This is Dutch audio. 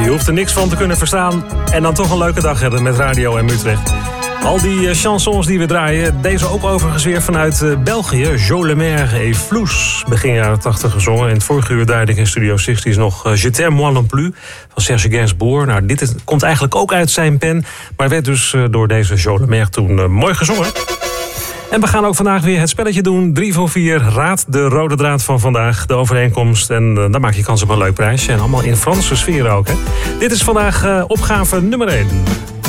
hoeft er niks van te kunnen verstaan en dan toch een leuke dag hebben met Radio M Utrecht. Al die chansons die we draaien, deze ook overigens weer vanuit België. Jo Le Maire et Floes, begin jaren 80 gezongen. In het vorige uur draaide ik in Studio 60's nog Je t'aime moi non plus van Serge Gainsbourg. Nou, dit komt eigenlijk ook uit zijn pen, maar werd dus door deze Jo Le Maire toen mooi gezongen. En we gaan ook vandaag weer het spelletje doen. 3 voor 4, raad de rode draad van vandaag, de overeenkomst. En dan maak je kans op een leuk prijsje. En allemaal in Franse sfeer ook, hè. Dit is vandaag opgave nummer 1.